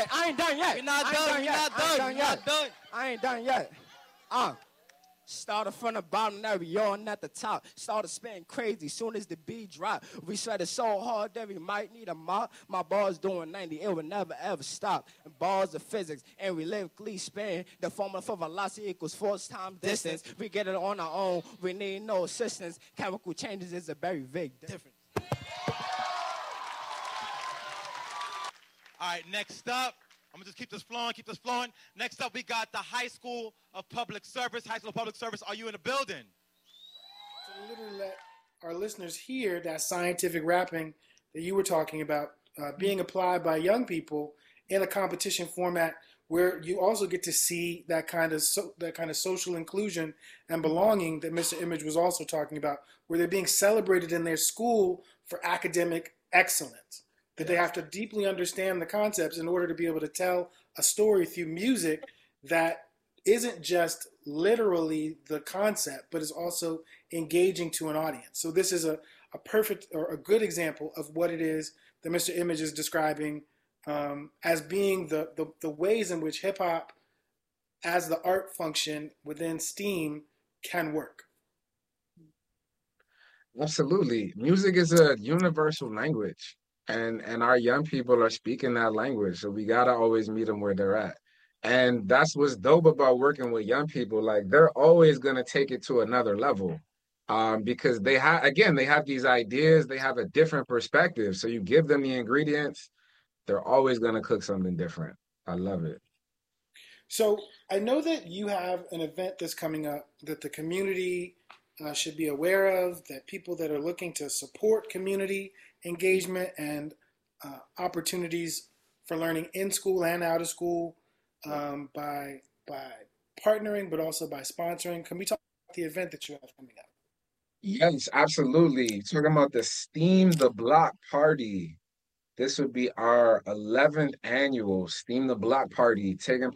I ain't done yet. We're not I ain't done. We're yet. not I ain't done. We're not done. I ain't done yet. Started from the bottom, now we on at the top. Started spitting crazy, soon as the beat dropped. We sweated so hard that we might need a mop. My bars doing 90, it would never ever stop. And bars of physics, and we lyrically spin. The formula for velocity equals force times distance. We get it on our own, we need no assistance. Chemical changes is a very big difference. All right, next up, I'm going to just keep this flowing. Next up, we got the High School of Public Service. High School of Public Service, are you in the building? To literally let our listeners hear that scientific rapping that you were talking about being applied by young people in a competition format where you also get to see that kind of social inclusion and belonging that Mr. Image was also talking about, where they're being celebrated in their school for academic excellence. That they have to deeply understand the concepts in order to be able to tell a story through music that isn't just literally the concept, but is also engaging to an audience. So this is a perfect or a good example of what it is that Mr. Image is describing as being the ways in which hip hop as the art function within STEAM can work. Absolutely. Music is a universal language. And our young people are speaking that language. So we gotta always meet them where they're at. And that's what's dope about working with young people. Like they're always gonna take it to another level. Because they have these ideas, they have a different perspective. So you give them the ingredients, they're always gonna cook something different. I love it. So I know that you have an event that's coming up that the community should be aware of, that people that are looking to support community engagement and opportunities for learning in school and out of school by partnering, but also by sponsoring. Can we talk about the event that you have coming up? Yes, absolutely. Talking about the Steam the Block party. This would be our 11th annual Steam the Block party taking